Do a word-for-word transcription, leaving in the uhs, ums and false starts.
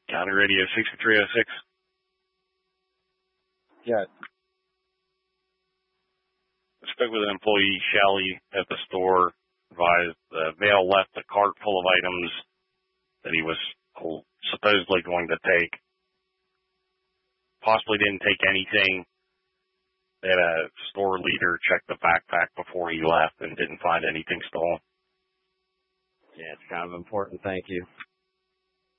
County Radio sixty-three oh six. Yeah. I spoke with an employee, Shelley, at the store, advised the male left a cart full of items that he was supposedly going to take. Possibly didn't take anything. They had a store leader check the backpack before he left and didn't find anything stolen. Yeah, it's kind of important. Thank you.